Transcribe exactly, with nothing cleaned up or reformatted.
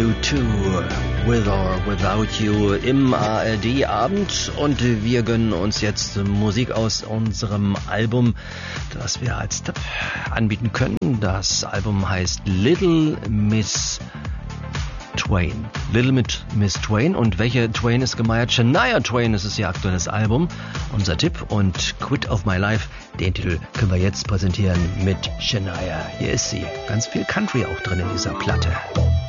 U zwei, With or Without You im A R D-Abend, und wir gönnen uns jetzt Musik aus unserem Album, das wir als Tipp anbieten können. Das Album heißt Little Miss Twain. Little Miss Twain. Und welche Twain ist gemeint? Shania Twain, das ist ihr aktuelles Album. Unser Tipp. Und Quit of My Life, den Titel können wir jetzt präsentieren mit Shania. Hier ist sie. Ganz viel Country auch drin in dieser Platte.